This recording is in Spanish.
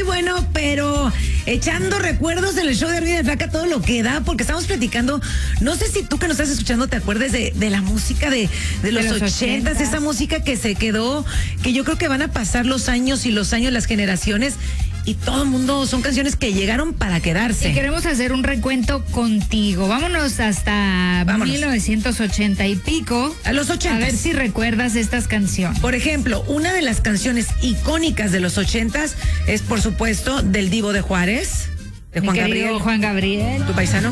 bueno, pero echando recuerdos en el show de Erwin y Flaca todo lo que da, porque estamos platicando, no sé si tú que nos estás escuchando te acuerdes de la música de los 80s, esa música que se quedó, que yo creo que van a pasar los años y los años, las generaciones, y todo el mundo son canciones que llegaron para quedarse. Y queremos hacer un recuento contigo. Vámonos hasta 1980 y pico. A los 80. A ver si recuerdas estas canciones. Por ejemplo, una de las canciones icónicas de los 80s es, por supuesto, del Divo de Juárez, de Juan Gabriel. Juan Gabriel. ¿Tu paisano?